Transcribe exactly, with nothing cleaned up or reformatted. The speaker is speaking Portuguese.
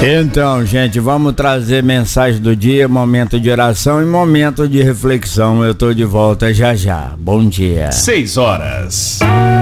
Então, gente, vamos trazer mensagem do dia, momento de oração e momento de reflexão. Eu tô de volta já já. Bom dia. Seis horas.